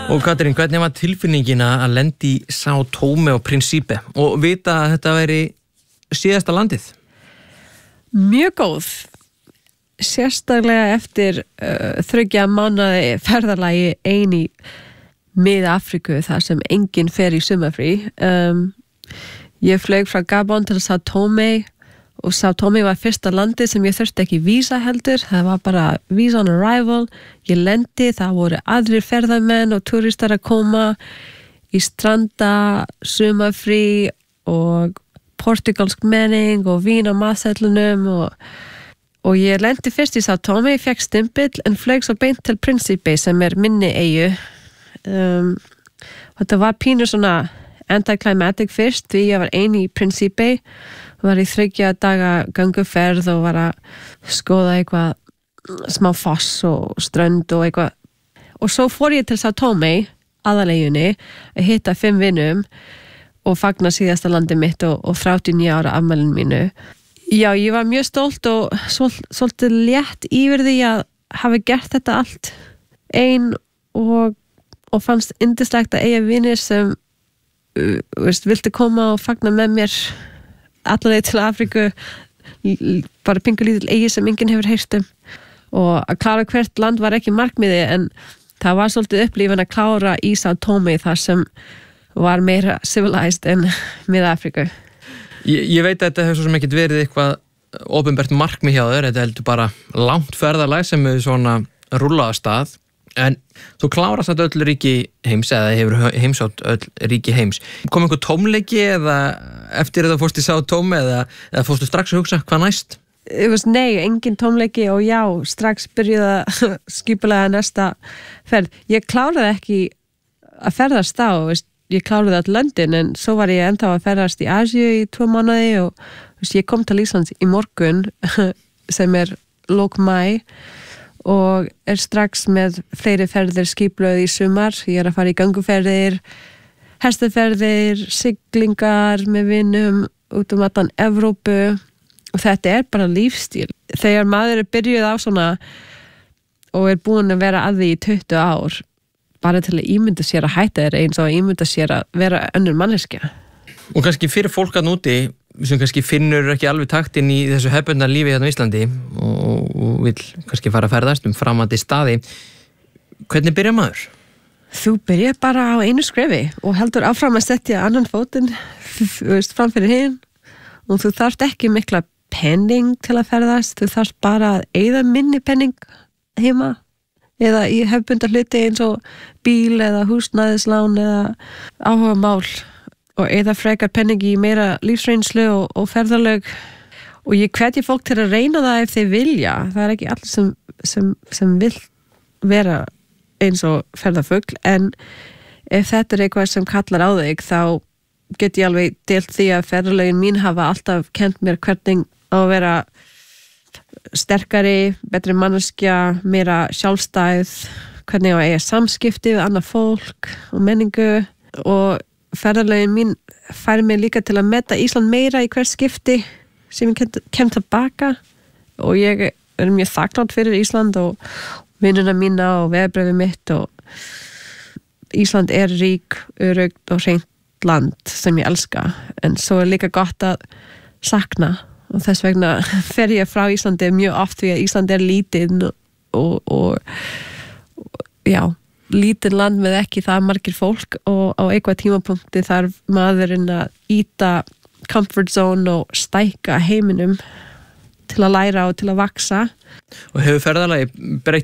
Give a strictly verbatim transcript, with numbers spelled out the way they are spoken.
Og Katrín, hvernig var tilfinningin að lenda í São Tomé og Príncipe og vita að þetta væri síðasta landið? Mjög góð. Sérstaklega eftir uh, þriggja mánaði ferðalagi ein í Mið-Afríku þar sem enginn fer í sumarfrí. Um, ég flög frá Gabon til São Tomé og São Tomé var fyrsta landið sem ég þurfti ekki vísa heldur. Það var bara visa on arrival. Ég lendi, það voru aðrir ferðamenn og turistar að koma í stranda, sumarfrí og portugalsk menning og vín á matseðlunum og, og ég lendi fyrst í São Tomé, ég fekk stimpill en flög svo beint til Príncipe sem er minni eyju. Um, þetta var pínu svona anticlimactic fyrst því ég var ein í Príncipe og var í þriggja daga ganguferð og var að skoða eitthvað smá foss og strönd og eitthvað og svo fór ég til São Tomé aðalegjunni að hitta fimm vinum og fagna síðasta landi mitt og, og þrjátíu og níu ára afmælinu mínu. Já, ég var mjög stolt og svol, svolítið létt yfir því að hafa gert þetta allt ein og, og fannst yndislegt að eiga vinir sem uh, veist, vildi koma og fagna með mér allavega til Afríku bara pingu lítil eigi sem enginn hefur heyrt um og að klára hvert land var ekki markmiði en það var svolítið upplifun að klára í São Tomé þar sem var meira civilized en Mið-Afríku. Ég, ég veit að þetta hefur svo sem ekkert verið eitthvað opinbert markmið hjá þér, þetta heldur bara langt ferðalag sem við svona rúllaða stað en þú klárast þetta öll ríki heims eða hefur heimsótt öll ríki heims. Kom einhver tómleiki eða eftir þetta fórst í São Tomé eða, eða fórstu strax að hugsa hvað næst? Was, nei, engin tómleiki og já, strax byrjuði að skipulega næsta ferð. Ég kláraði ekki að ferðast á, veist, ég kláraði all London en svo var ég ennþá að ferðast í Asíu í tvo mánuði og veist, ég kom til Íslands í morgun sem er lok maí og er strax með fleiri ferðir skipulöð í sumar. Ég er að fara í ganguferðir, hestaferðir, siglingar með vinum út um allan Evrópu og þetta er bara lífstíl. Þegar maður er byrjuð á svona og er búin að vera að því í tuttugu ár bara til að ímynda sér að hætta þér eins og að ímynda sér að vera önnur manneskja. Og kannski fyrir fólk að núti sem kannski finnur ekki alveg taktinn í þessu hefðbundna lífi hérna á Íslandi og, og vil kannski fara að ferðast um framandi staði. Hvernig byrja maður? Þú byrja bara á einu skrefi og heldur áfram að setja annan fótinn fram fyrir hinn og þú þarft ekki mikla penning til að ferðast, þú þarft bara að eyða minni penning heima eða í hefðbundna hluti eins og bíl eða húsnæðislán eða áhuga mál og eða frekar penningi í meira lífsreynslu og, og ferðalög og ég hvetji fólk til að reyna það ef þeir vilja. Það er ekki allir sem, sem, sem vil vera eins og ferðafugl en ef þetta er eitthvað sem kallar á þig þá get ég alveg deilt því að ferðalögin mín hafa alltaf kennt mér hvernig á að vera sterkari, betri manneskja, meira sjálfstæð, hvernig á að eiga samskipti við annað fólk og menningu og ferðalögin mín fær mig líka til að meta Ísland meira í hver skipti sem ég kem, kem tilbaka og ég er mjög þakklátt fyrir Ísland og vinnuna mína og vegabréfið mitt og Ísland er rík, öruggt og hreint land sem ég elska en svo er líka gott að sakna og þess vegna fer ég frá Íslandi mjög oft því að Ísland er lítið og, og, og já lítið land með ekki það margir fólk og á eitthvað tímapunkti þarf maðurinn að íta comfort zone og stækka heiminum til að læra og til að vaksa. Og hefur ferðalagi breytt